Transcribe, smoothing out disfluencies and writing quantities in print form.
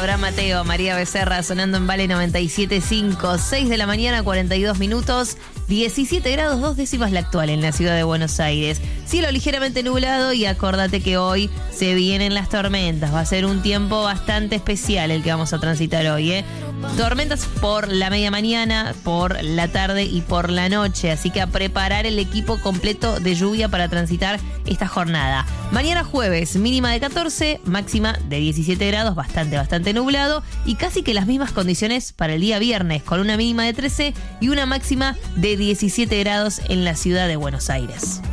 Abraham Mateo, María Becerra sonando en Vale 97.5, 6 de la mañana, 42 minutos, 17 grados 2 décimas la actual en la ciudad de Buenos Aires. Cielo ligeramente nublado y acordate que hoy se vienen las tormentas. Va a ser un tiempo bastante especial el que vamos a transitar hoy, ¿eh? Tormentas por la media mañana, por la tarde y por la noche. Así que a preparar el equipo completo de lluvia para transitar esta jornada. Mañana jueves, mínima de 14, máxima de 17 grados, bastante nublado. Y casi que las mismas condiciones para el día viernes, con una mínima de 13 y una máxima de 17 grados en la ciudad de Buenos Aires.